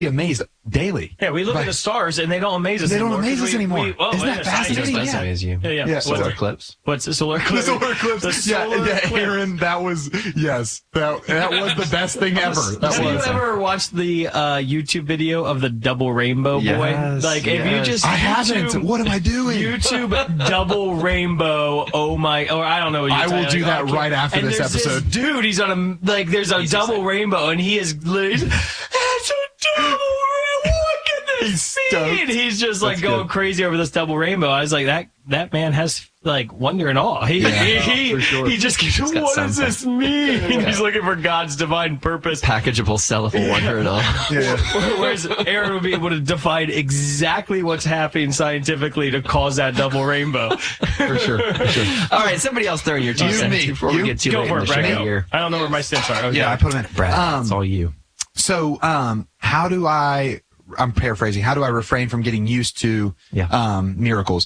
amazed daily. Yeah, we look at the stars and they don't amaze us anymore. They don't amaze us anymore. Isn't that fascinating? It does amaze you. Yeah. Solar eclipse. What's the solar eclipse? The solar eclipse. The solar eclipse. Aaron, that was the best thing ever. Have you ever watched the YouTube video of the double rainbow boy? Like, if you just I haven't. What am I doing? YouTube double rainbow. Oh my! Or I don't know. What I will do that right after this episode. This dude, he's on there's a double rainbow, and he is literally. It's a double rainbow. Look at this speed. He's just like going crazy over this double rainbow. I was like, that man has like wonder and awe. He just keeps, what does this mean? He's looking for God's divine purpose. Packageable, sellable wonder and all. Whereas Aaron would be able to define exactly what's happening scientifically to cause that double rainbow. For sure. All right, somebody else throw in your 2 cents before we get too late in the show here. I don't know where my cents are. Okay. Yeah, I put them in. Brad, it's all you. So, how do I'm paraphrasing, how do I refrain from getting used to miracles?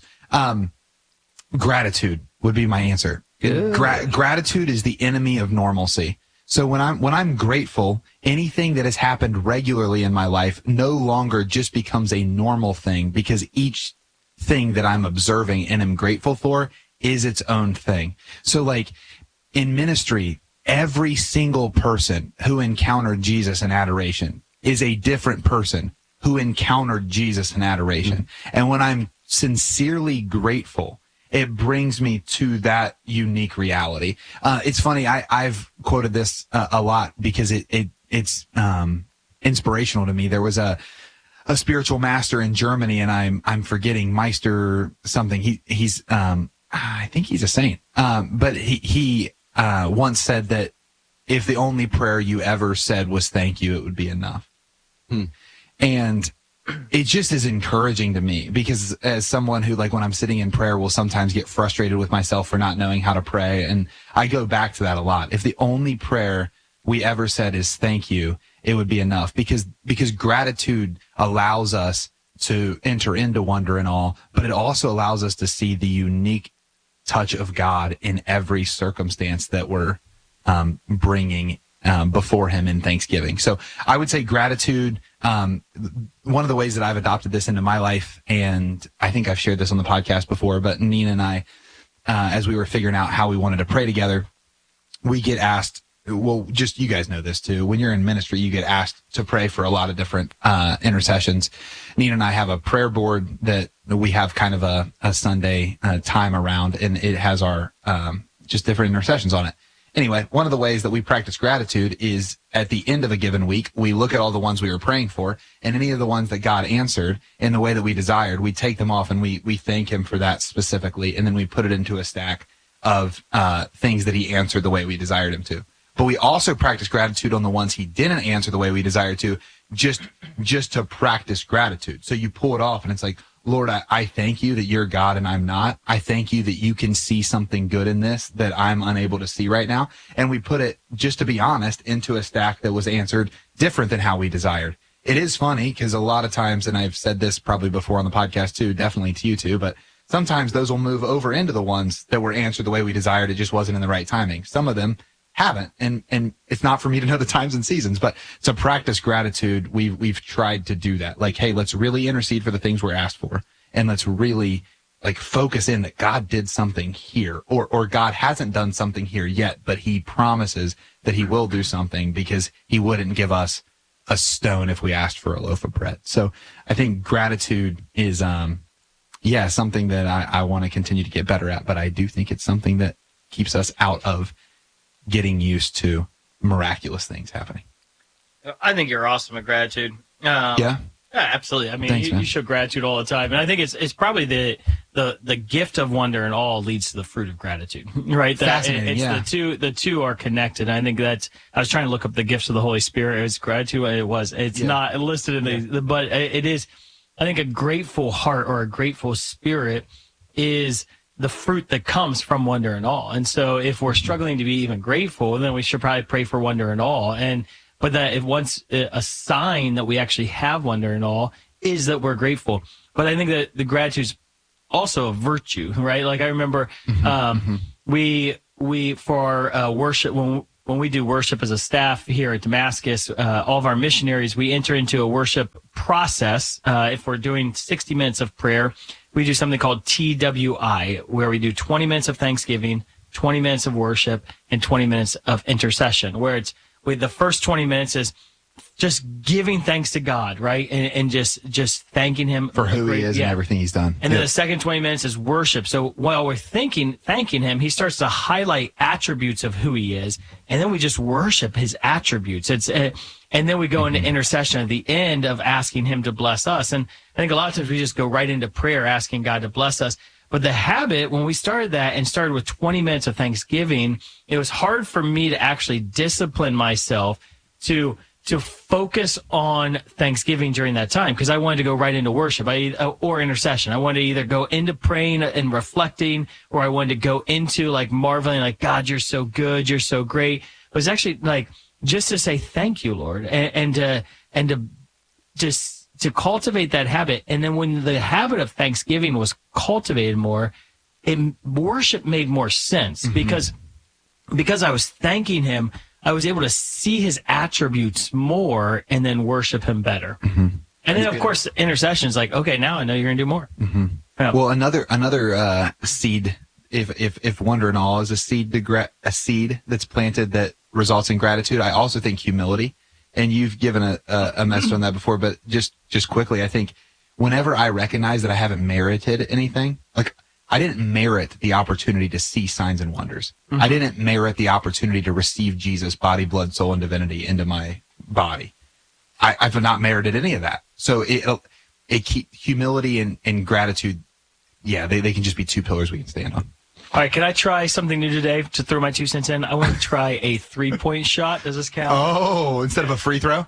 Gratitude would be my answer. Gratitude is the enemy of normalcy. So when I'm grateful, anything that has happened regularly in my life no longer just becomes a normal thing, because each thing that I'm observing and am grateful for is its own thing. So like in ministry, every single person who encountered Jesus in adoration is a different person who encountered Jesus in adoration. And when I'm sincerely grateful, it brings me to that unique reality. It's funny. I've quoted this a lot because it's inspirational to me. There was a spiritual master in Germany, and I'm forgetting Meister something. He's I think he's a saint. But he once said that if the only prayer you ever said was thank you, it would be enough. And it just is encouraging to me, because as someone who, like, when I'm sitting in prayer, will sometimes get frustrated with myself for not knowing how to pray. And I go back to that a lot. If the only prayer we ever said is thank you, it would be enough, because gratitude allows us to enter into wonder and awe, but it also allows us to see the unique touch of God in every circumstance that we're bringing before him in thanksgiving. So I would say gratitude. One of the ways that I've adopted this into my life, and I think I've shared this on the podcast before, but Nina and I, as we were figuring out how we wanted to pray together, we get asked, well, just you guys know this too, when you're in ministry, you get asked to pray for a lot of different intercessions. Nina and I have a prayer board that we have kind of a Sunday time around, and it has our just different intercessions on it. Anyway, one of the ways that we practice gratitude is at the end of a given week, we look at all the ones we were praying for, and any of the ones that God answered in the way that we desired, we take them off and we thank him for that specifically, and then we put it into a stack of things that he answered the way we desired him to. But we also practice gratitude on the ones he didn't answer the way we desired to, just to practice gratitude. So you pull it off, and it's like, Lord, I thank you that you're God and I'm not. I thank you that you can see something good in this that I'm unable to see right now. And we put it, just to be honest, into a stack that was answered different than how we desired. It is funny because a lot of times, and I've said this probably before on the podcast too, definitely to you too, but sometimes those will move over into the ones that were answered the way we desired. It just wasn't in the right timing. Some of them haven't. And it's not for me to know the times and seasons, but to practice gratitude, we've tried to do that. Like, hey, let's really intercede for the things we're asked for. And let's really like focus in that God did something here, or God hasn't done something here yet, but he promises that he will do something, because he wouldn't give us a stone if we asked for a loaf of bread. So I think gratitude is, something that I want to continue to get better at, but I do think it's something that keeps us out of getting used to miraculous things happening. I think you're awesome at gratitude. Yeah, absolutely. I mean, Thanks, you show gratitude all the time, and I think it's probably the gift of wonder and all leads to the fruit of gratitude, right? Fascinating. The two are connected. I think I was trying to look up the gifts of the Holy Spirit. It was gratitude. It's not listed in but it is. I think a grateful heart or a grateful spirit is the fruit that comes from wonder and awe. And so if we're struggling to be even grateful, then we should probably pray for wonder and awe. But that if once a sign that we actually have wonder and awe is that we're grateful. But I think that the gratitude's also a virtue, right? Like I remember we for our worship, when when we do worship as a staff here at Damascus, all of our missionaries, we enter into a worship process. If we're doing 60 minutes of prayer, we do something called TWI, where we do 20 minutes of thanksgiving, 20 minutes of worship, and 20 minutes of intercession, where it's with the first 20 minutes is just giving thanks to God, right? And just thanking him for who he is and everything he's done. And then the second 20 minutes is worship. So while we're thanking him, he starts to highlight attributes of who he is. And then we just worship his attributes. And then we go into intercession at the end of asking him to bless us. And I think a lot of times we just go right into prayer, asking God to bless us. But the habit, when we started that and started with 20 minutes of thanksgiving, it was hard for me to actually discipline myself to focus on Thanksgiving during that time, because I wanted to go right into worship or intercession. I wanted to either go into praying and reflecting, or I wanted to go into like marveling, like, God, you're so good, you're so great. It was actually like just to say thank you, Lord, and to cultivate that habit. And then when the habit of Thanksgiving was cultivated more, worship made more sense because I was thanking him. I was able to see his attributes more and then worship him better. And then, of course, intercession is like, okay, now I know you're going to do more. Yeah. Well, another seed, if wonder and awe is a seed that's planted that results in gratitude, I also think humility. And you've given a message on that before, but just quickly, I think whenever I recognize that I haven't merited anything, like I didn't merit the opportunity to see signs and wonders. I didn't merit the opportunity to receive Jesus, body, blood, soul, and divinity into my body. I've not merited any of that. So humility and gratitude, they can just be two pillars we can stand on. All right, can I try something new today to throw my 2 cents in? I want to try a 3-point shot. Does this count? Oh, instead of a free throw?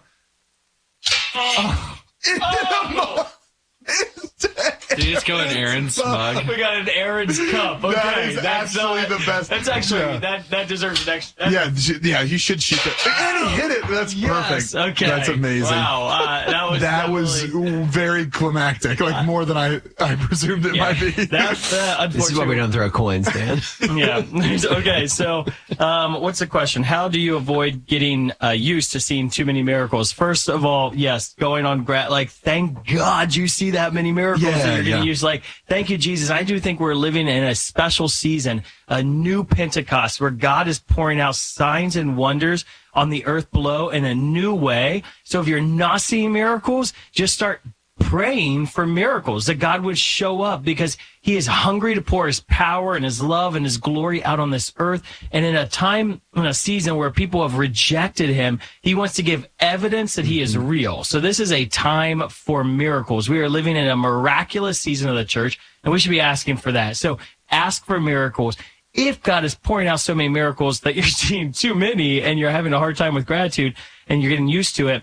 Did you just go in Aaron's mug? We got an Aaron's cup. Okay, that's absolutely the best. That's actually that deserves an extra. Yeah, you should shoot that. And he hit it. That's perfect. Okay, that's amazing. Wow, that was very climactic, like more than I presumed it might be. That's this is why we don't throw coins, Dan. Yeah. Okay. So, what's the question? How do you avoid getting used to seeing too many miracles? First of all, yes, going on thank God you see that many miracles that you're going to use. Like, thank you, Jesus. I do think we're living in a special season, a new Pentecost, where God is pouring out signs and wonders on the earth below in a new way. So if you're not seeing miracles, just start praying for miracles, that God would show up, because he is hungry to pour his power and his love and his glory out on this earth. And in a season where people have rejected him, he wants to give evidence that he is real. So this is a time for miracles. We are living in a miraculous season of the church, and we should be asking for that. So ask for miracles. If God is pouring out so many miracles that you're seeing too many and you're having a hard time with gratitude and you're getting used to it,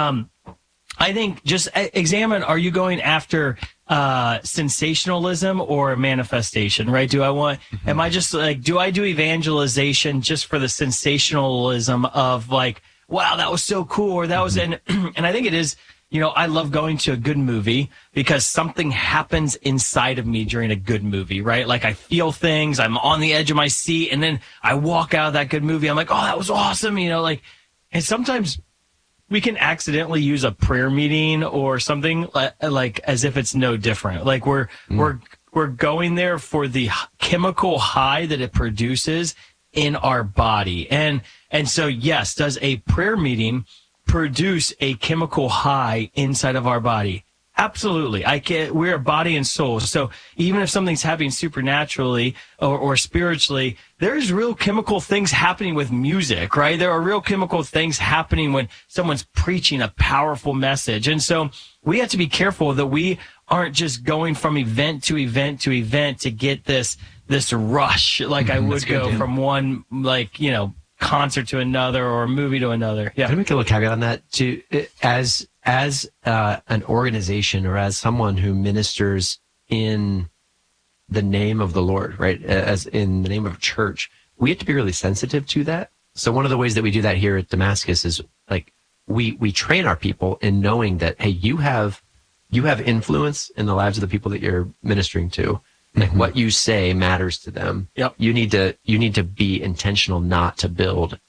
I think just examine, are you going after sensationalism or manifestation, right? Am I just like, do I do evangelization just for the sensationalism of like, wow, that was so cool, or that was, and I think it is, I love going to a good movie because something happens inside of me during a good movie, right? Like I feel things, I'm on the edge of my seat, and then I walk out of that good movie, I'm like, oh, that was awesome, and sometimes we can accidentally use a prayer meeting or something like as if it's no different. Like we're going there for the chemical high that it produces in our body. And so, yes, does a prayer meeting produce a chemical high inside of our body? Absolutely. We're body and soul. So even if something's happening supernaturally or spiritually, there's real chemical things happening with music, right? There are real chemical things happening when someone's preaching a powerful message. And so we have to be careful that we aren't just going from event to event to event to get this rush, like I would go from one, concert to another or movie to another. Yeah. Can I make a little caveat on that too? As an organization or as someone who ministers in the name of the Lord, right? As in the name of a church, we have to be really sensitive to that. So one of the ways that we do that here at Damascus is like we train our people in knowing that, hey, you have influence in the lives of the people that you're ministering to. Like what you say matters to them. Yep. You need to be intentional not to build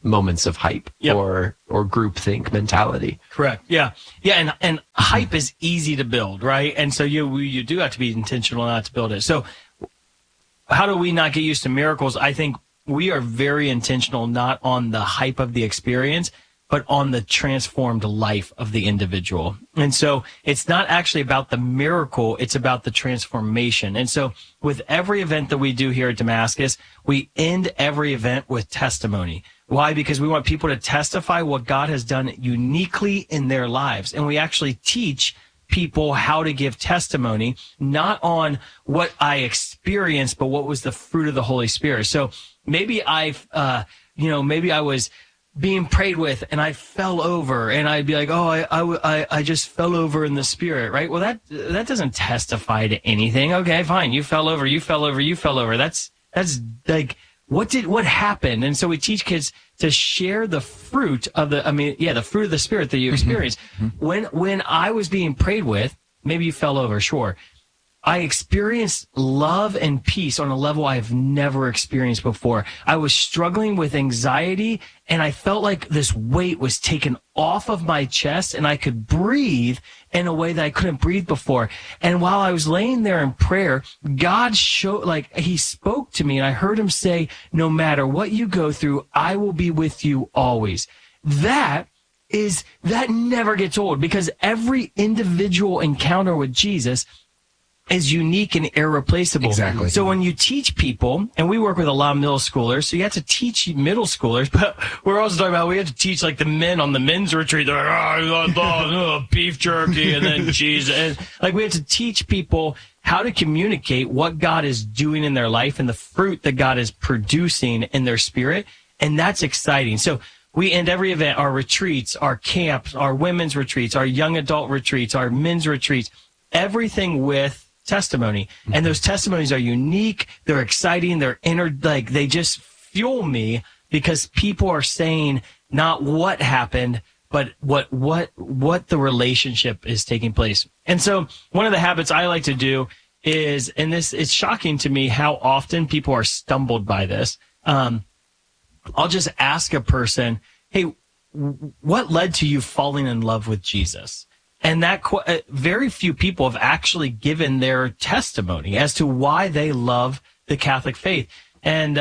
moments of hype or groupthink mentality. Correct. Yeah. Yeah. And hype is easy to build, right? And so you do have to be intentional not to build it. So how do we not get used to miracles? I think we are very intentional, not on the hype of the experience, but on the transformed life of the individual. And so it's not actually about the miracle, it's about the transformation. And so with every event that we do here at Damascus, we end every event with testimony. Why? Because we want people to testify what God has done uniquely in their lives. And we actually teach people how to give testimony, not on what I experienced, but what was the fruit of the Holy Spirit. So maybe maybe I was being prayed with and I fell over, and I'd be like, I just fell over in the Spirit, right? Well, that doesn't testify to anything. Okay, fine. You fell over. That's like, what happened? And so we teach kids to share the fruit of the fruit of the Spirit that you experience. When I was being prayed with, maybe you fell over, sure. I experienced love and peace on a level I've never experienced before. I was struggling with anxiety, and I felt like this weight was taken off of my chest, and I could breathe in a way that I couldn't breathe before. And while I was laying there in prayer, God he spoke to me, and I heard him say, no matter what you go through, I will be with you always. That never gets old, because every individual encounter with Jesus is unique and irreplaceable. Exactly. So when you teach people, and we work with a lot of middle schoolers, so you have to teach middle schoolers, but we're also talking about we have to teach like the men on the men's retreat. They're like, beef jerky and then cheese. And like we have to teach people how to communicate what God is doing in their life and the fruit that God is producing in their spirit. And that's exciting. So we end every event, our retreats, our camps, our women's retreats, our young adult retreats, our men's retreats, everything with testimony. And those testimonies are unique. They're exciting. They're they just fuel me, because people are saying not what happened, but what the relationship is taking place. And so one of the habits I like to do is, and this is shocking to me how often people are stumbled by this. I'll just ask a person, hey, what led to you falling in love with Jesus? And that very few people have actually given their testimony as to why they love the Catholic faith. And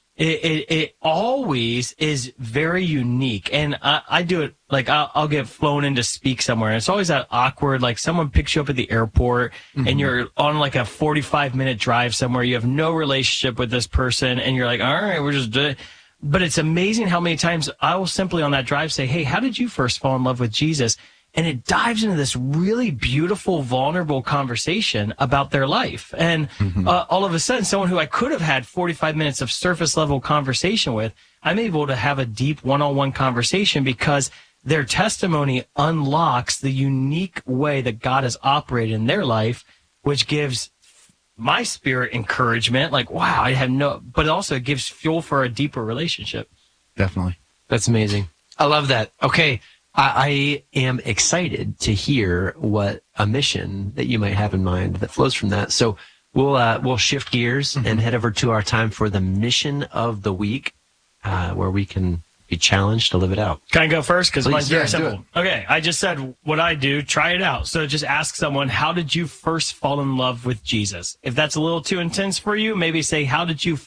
it always is very unique. And I do it, like I'll get flown in to speak somewhere. And it's always that awkward, like someone picks you up at the airport and you're on like a 45-minute drive somewhere. You have no relationship with this person. And you're like, all right, we're just doing it. But it's amazing how many times I will simply on that drive say, hey, how did you first fall in love with Jesus? And it dives into this really beautiful, vulnerable conversation about their life. And all of a sudden, someone who I could have had 45 minutes of surface level conversation with, I'm able to have a deep one-on-one conversation because their testimony unlocks the unique way that God has operated in their life, which gives my spirit encouragement. Like, wow, but also it gives fuel for a deeper relationship. Definitely. That's amazing. I love that. Okay. I am excited to hear what a mission that you might have in mind that flows from that. So we'll shift gears and head over to our time for the mission of the week, where we can be challenged to live it out. Can I go first? Because mine's very do simple. Okay, I just said what I do. Try it out. So just ask someone, how did you first fall in love with Jesus? If that's a little too intense for you, maybe say, how did you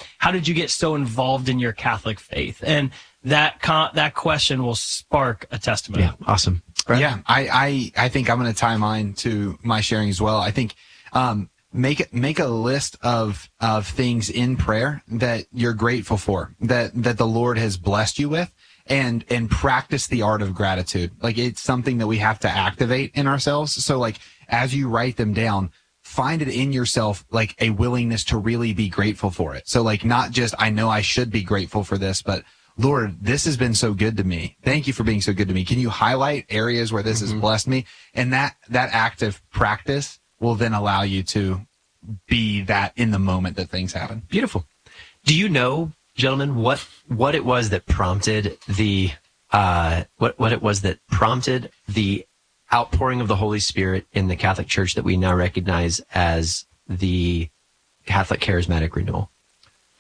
get so involved in your Catholic faith? And that question will spark a testimony. Yeah, awesome. Right. Yeah, I think I'm going to tie mine to my sharing as well. I think make a list of things in prayer that you're grateful for, that the Lord has blessed you with, and practice the art of gratitude. Like, it's something that we have to activate in ourselves. So like, as you write them down, find it in yourself, like a willingness to really be grateful for it. So like, not just, I know I should be grateful for this, but Lord, this has been so good to me. Thank you for being so good to me. Can you highlight areas where this has blessed me? And that active practice will then allow you to be that in the moment that things happen. Beautiful. Do you know, gentlemen, what it was that prompted the outpouring of the Holy Spirit in the Catholic Church that we now recognize as the Catholic Charismatic Renewal?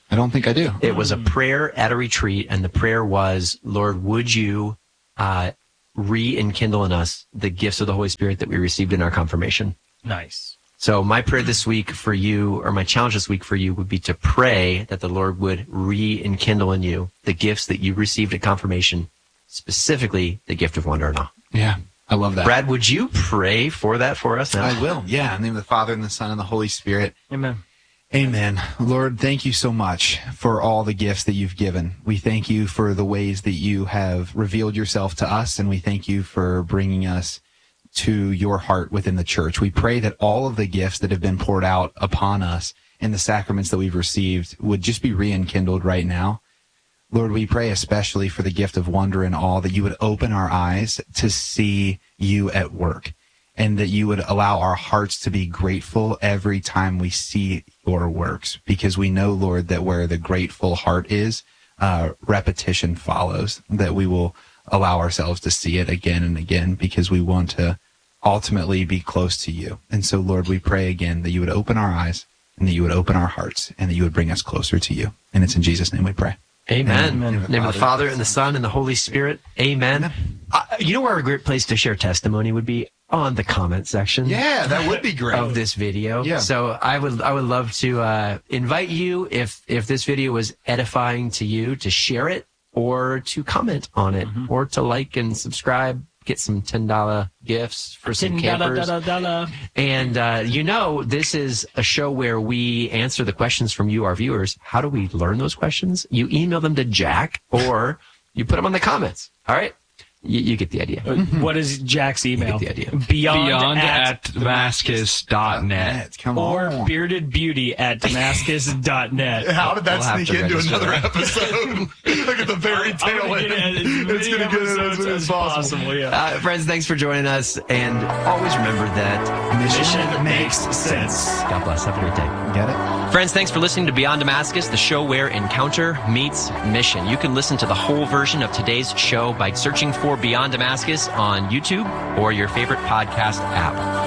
I don't think I do. It was a prayer at a retreat, and the prayer was, Lord, would you re-enkindle in us the gifts of the Holy Spirit that we received in our confirmation? Nice. So my prayer this week for you, or my challenge this week for you, would be to pray that the Lord would re-enkindle in you the gifts that you received at confirmation, specifically the gift of wonder and awe. Yeah, I love that. Brad, would you pray for that for us now? I will. Yeah, in the name of the Father and the Son and the Holy Spirit. Amen. Amen. Lord, thank you so much for all the gifts that you've given. We thank you for the ways that you have revealed yourself to us, and we thank you for bringing us to your heart within the church. We pray that all of the gifts that have been poured out upon us and the sacraments that we've received would just be re-enkindled right now. Lord, we pray especially for the gift of wonder and awe, that you would open our eyes to see you at work, and that you would allow our hearts to be grateful every time we see your works, because we know, Lord, that where the grateful heart is, repetition follows, that we will allow ourselves to see it again and again because we want to ultimately be close to you. And so, Lord, we pray again that you would open our eyes and that you would open our hearts and that you would bring us closer to you. And it's in Jesus' name we pray. Amen. Amen. In the name of the Father and the Son and the Holy Spirit. Amen. You know where a great place to share testimony would be? On the comment section. Yeah, that would be great. Of this video. Yeah. So I would love to invite you, if this video was edifying to you, to share it or to comment on it or to like and subscribe. Get some $10 gifts for some campers. And this is a show where we answer the questions from you, our viewers. How do we learn those questions? You email them to Jack or you put them on the comments. All right? You get the idea. What is Jack's email? You get the idea. Beyond at Damascus.net. Come or on. beardedbeauty@damascus.net. How did that We'll have sneak to into register another that. episode? Look at the very tail end. It's going to get as many as possible. Yeah. Friends, thanks for joining us. And always remember that Mission makes sense. God bless. Have a great day. Get it? Friends, thanks for listening to Beyond Damascus, the show where encounter meets mission. You can listen to the whole version of today's show by searching for Beyond Damascus on YouTube or your favorite podcast app.